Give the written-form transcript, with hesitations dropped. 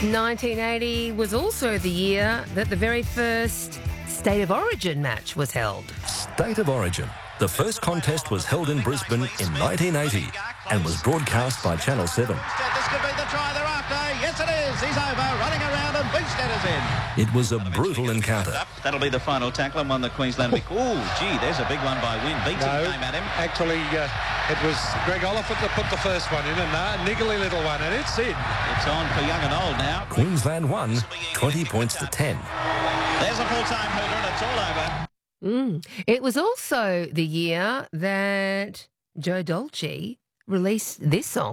1980 was also the year that the very first State of Origin match was held. State of Origin. The first contest was held in Brisbane in 1980 and was broadcast by Channel 7. This could be the try they're after. Yes, it is. He's over, running around, and Bingstead is in. It was a brutal encounter. That'll be the final tackle and one the Queensland week. Oh, gee, there's a big one by Wynn. Beatson came at him. Actually, it was Greg Oliphant that put the first one in, and a niggly little one, and it's in. It's on for young and old now. Queensland won 20 points to 10. There's a full-time hooter, and it's all over. It was also the year that Joe Dolce released this song.